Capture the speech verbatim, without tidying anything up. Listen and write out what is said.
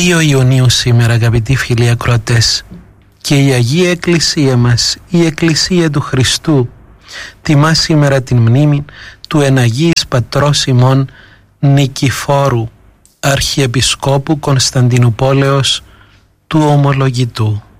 δύο Ιουνίου σήμερα, αγαπητοί φίλοι ακροατές, και η Αγία Εκκλησία μας, η Εκκλησία του Χριστού, τιμά σήμερα την μνήμη του εναγίης πατρός ημών Νικηφόρου, Αρχιεπισκόπου Κωνσταντινουπόλεως του Ομολογητού.